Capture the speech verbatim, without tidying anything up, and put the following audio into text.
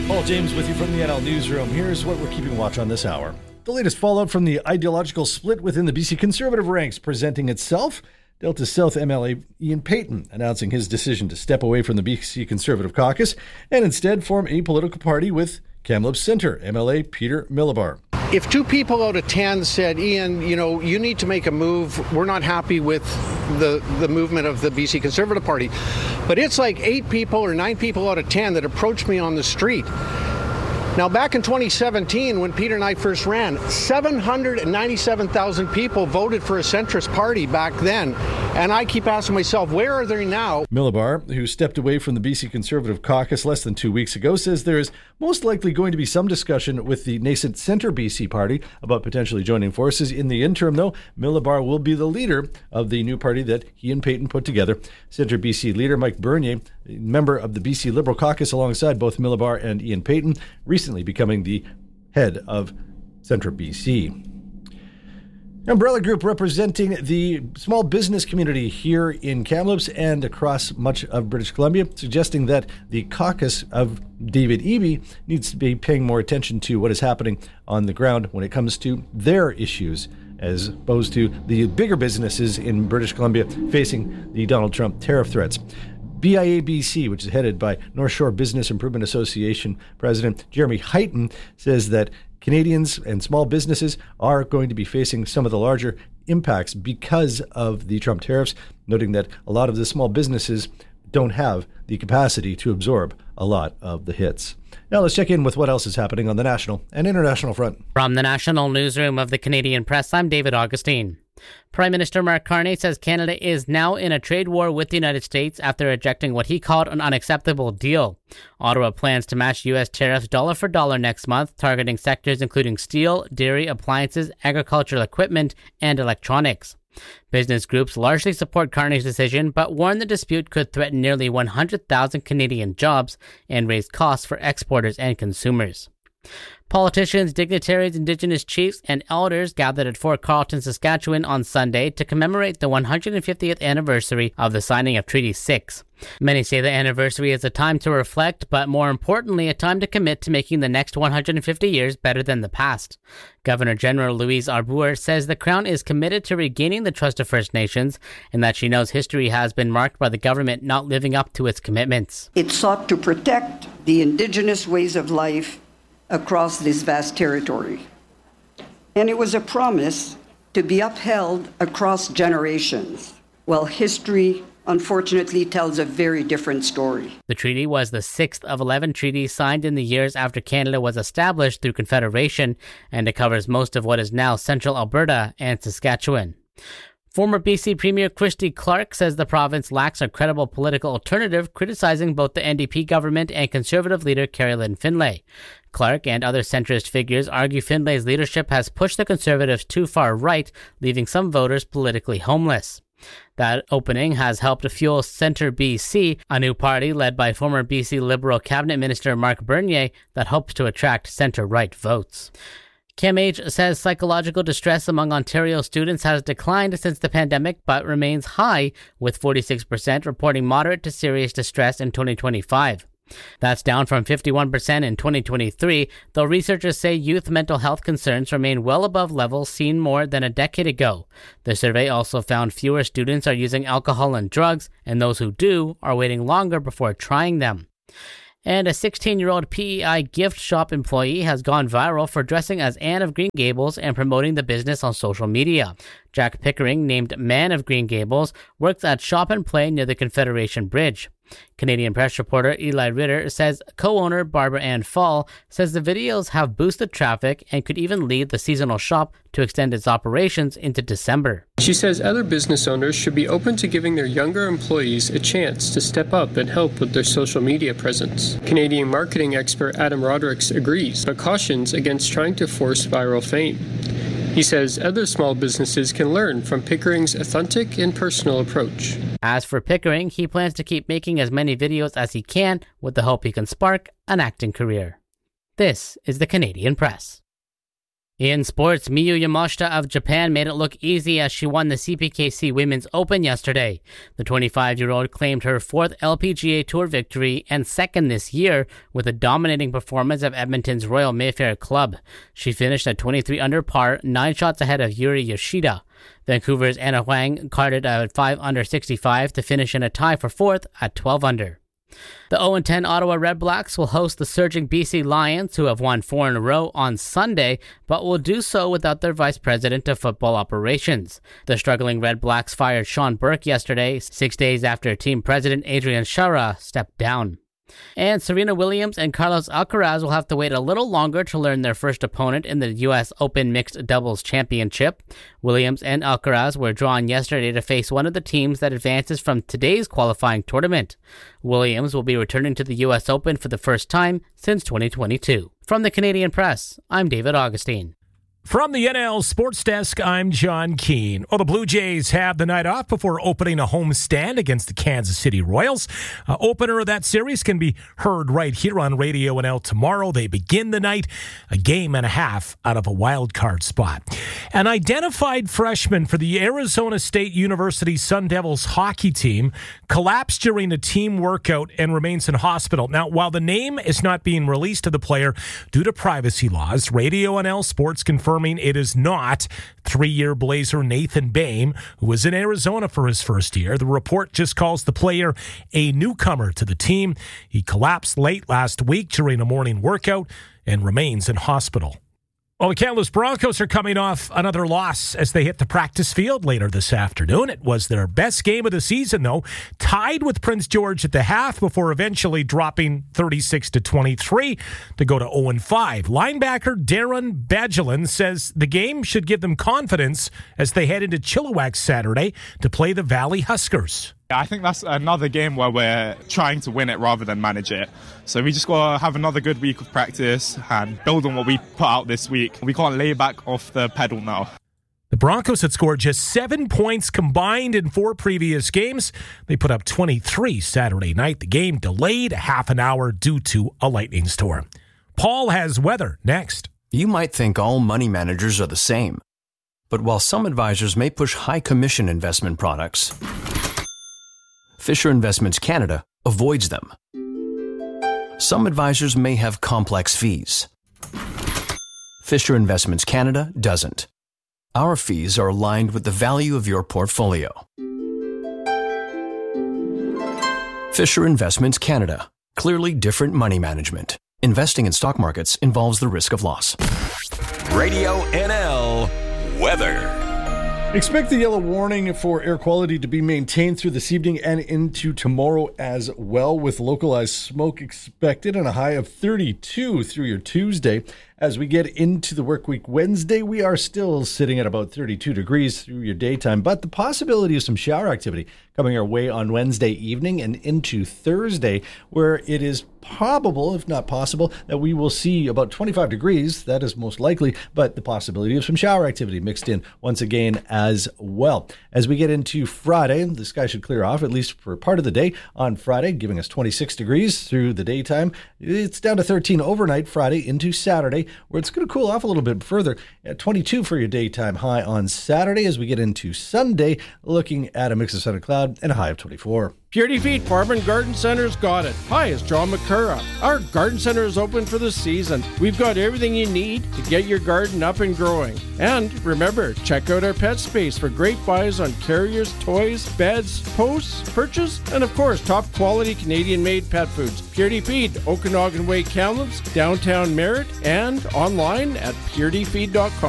Paul James with you from the N L Newsroom. Here's what we're keeping watch on this hour. The latest fallout from the ideological split within the B C Conservative ranks presenting itself. Delta South M L A Ian Paton announcing his decision to step away from the B C Conservative caucus and instead form a political party with Kamloops Centre M L A Peter Millibar. If two people out of ten said, Ian, you know, you need to make a move, we're not happy with the, the movement of the B C Conservative Party. But it's like eight people or nine people out of ten that approached me on the street. Now, back in twenty seventeen, when Peter and I first ran, seven hundred ninety-seven thousand people voted for a centrist party back then. And I keep asking myself, where are they now? Millibar, who stepped away from the B C Conservative caucus less than two weeks ago, says there is most likely going to be some discussion with the nascent Centre B C party about potentially joining forces. In the interim, though, Millibar will be the leader of the new party that he and Paton put together. Centre B C leader Mike Bernier, member of the B C Liberal caucus alongside both Millibar and Ian Paton, recently becoming the head of Centre B C. Umbrella Group representing the small business community here in Kamloops and across much of British Columbia, suggesting that the caucus of David Eby needs to be paying more attention to what is happening on the ground when it comes to their issues, as opposed to the bigger businesses in British Columbia facing the Donald Trump tariff threats. B I A B C, which is headed by North Shore Business Improvement Association President Jeremy Heighton, says that Canadians and small businesses are going to be facing some of the larger impacts because of the Trump tariffs, noting that a lot of the small businesses don't have the capacity to absorb a lot of the hits. Now let's check in with what else is happening on the national and international front. From the National Newsroom of the Canadian Press, I'm David Augustine. Prime Minister Mark Carney says Canada is now in a trade war with the United States after rejecting what he called an unacceptable deal. Ottawa plans to match U S tariffs dollar for dollar next month, targeting sectors including steel, dairy, appliances, agricultural equipment, and electronics. Business groups largely support Carney's decision, but warn the dispute could threaten nearly one hundred thousand Canadian jobs and raise costs for exporters and consumers. Politicians, dignitaries, Indigenous chiefs, and elders gathered at Fort Carlton, Saskatchewan on Sunday to commemorate the one hundred fiftieth anniversary of the signing of Treaty six. Many say the anniversary is a time to reflect, but more importantly, a time to commit to making the next one hundred fifty years better than the past. Governor General Louise Arbour says the Crown is committed to regaining the trust of First Nations and that she knows history has been marked by the government not living up to its commitments. It sought to protect the Indigenous ways of life across this vast territory. And it was a promise to be upheld across generations, while history unfortunately tells a very different story. The treaty was the sixth of eleven treaties signed in the years after Canada was established through Confederation, and it covers most of what is now central Alberta and Saskatchewan. Former B C Premier Christy Clark says the province lacks a credible political alternative, criticizing both the N D P government and Conservative leader Carrie-Lynne Findlay. Clark and other centrist figures argue Findlay's leadership has pushed the Conservatives too far right, leaving some voters politically homeless. That opening has helped fuel Centre B C, a new party led by former B C Liberal Cabinet Minister Mark Bernier that hopes to attract centre-right votes. CAMH says psychological distress among Ontario students has declined since the pandemic, but remains high, with forty-six percent reporting moderate to serious distress in twenty twenty-five. That's down from fifty-one percent in twenty twenty-three, though researchers say youth mental health concerns remain well above levels seen more than a decade ago. The survey also found fewer students are using alcohol and drugs, and those who do are waiting longer before trying them. And a sixteen-year-old P E I gift shop employee has gone viral for dressing as Anne of Green Gables and promoting the business on social media. Jack Pickering, named Man of Green Gables, works at Shop and Play near the Confederation Bridge. Canadian Press reporter Eli Ritter says co-owner Barbara Ann Fall says the videos have boosted traffic and could even lead the seasonal shop to extend its operations into December. She says other business owners should be open to giving their younger employees a chance to step up and help with their social media presence. Canadian marketing expert Adam Rodericks agrees, but cautions against trying to force viral fame. He says other small businesses can learn from Pickering's authentic and personal approach. As for Pickering, he plans to keep making as many videos as he can with the hope he can spark an acting career. This is the Canadian Press. In sports, Miyu Yamashita of Japan made it look easy as she won the C P K C Women's Open yesterday. The twenty-five-year-old claimed her fourth L P G A Tour victory and second this year with a dominating performance of Edmonton's Royal Mayfair Club. She finished at twenty-three under par, nine shots ahead of Yuri Yoshida. Vancouver's Anna Huang carded at five under sixty-five to finish in a tie for fourth at twelve under. The oh and ten Ottawa Redblacks will host the surging B C Lions, who have won four in a row, on Sunday, but will do so without their vice president of football operations. The struggling Redblacks fired Sean Burke yesterday, six days after team president Adrian Shara stepped down. And Serena Williams and Carlos Alcaraz will have to wait a little longer to learn their first opponent in the U S Open Mixed Doubles Championship. Williams and Alcaraz were drawn yesterday to face one of the teams that advances from today's qualifying tournament. Williams will be returning to the U S Open for the first time since twenty twenty-two. From the Canadian Press, I'm David Augustine. From the N L Sports Desk, I'm John Keane. Well, the Blue Jays have the night off before opening a homestand against the Kansas City Royals. Uh, opener of that series can be heard right here on Radio N L tomorrow. They begin the night a game and a half out of a wild card spot. An identified freshman for the Arizona State University Sun Devils hockey team collapsed during a team workout and remains in hospital. Now, while the name is not being released to the player due to privacy laws, Radio N L Sports confirmed it is not three-year Blazer Nathan Boehm, who was in Arizona for his first year. The report just calls the player a newcomer to the team. He collapsed late last week during a morning workout and remains in hospital. Well, the Kamloops Broncos are coming off another loss as they hit the practice field later this afternoon. It was their best game of the season, though, tied with Prince George at the half before eventually dropping thirty-six to twenty-three to go to oh and five. Linebacker Darren Badgelin says the game should give them confidence as they head into Chilliwack Saturday to play the Valley Huskers. I think that's another game where we're trying to win it rather than manage it. So we just got to have another good week of practice and build on what we put out this week. We can't lay back off the pedal now. The Broncos had scored just seven points combined in four previous games. They put up twenty-three Saturday night. The game delayed a half an hour due to a lightning storm. Paul has weather next. You might think all money managers are the same. But while some advisors may push high commission investment products, Fisher Investments Canada avoids them. Some advisors may have complex fees. Fisher Investments Canada doesn't. Our fees are aligned with the value of your portfolio. Fisher Investments Canada. Clearly different money management. Investing in stock markets involves the risk of loss. Radio N L weather. Expect the yellow warning for air quality to be maintained through this evening and into tomorrow as well, with localized smoke expected and a high of thirty-two through your Tuesday. As we get into the work week Wednesday, we are still sitting at about thirty-two degrees through your daytime, but the possibility of some shower activity coming our way on Wednesday evening and into Thursday, where it is probable, if not possible, that we will see about twenty-five degrees. That is most likely, but the possibility of some shower activity mixed in once again as well. As we get into Friday, the sky should clear off, at least for part of the day on Friday, giving us twenty-six degrees through the daytime. It's down to thirteen overnight Friday into Saturday, where it's going to cool off a little bit further at twenty-two for your daytime high on Saturday. As we get into Sunday, looking at a mix of sun and cloud and a high of twenty-four. Purity Feet Farm and Garden Center's got it. Hi, it's John McCurra. Our garden center is open for the season. We've got everything you need to get your garden up and growing. And remember, check out our pet space for great buys on carriers, toys, beds, posts, perches, and of course, top quality Canadian-made pet foods. Purity Feed, Okanagan Way, Kamloops, downtown Merritt, and online at purity feed dot com.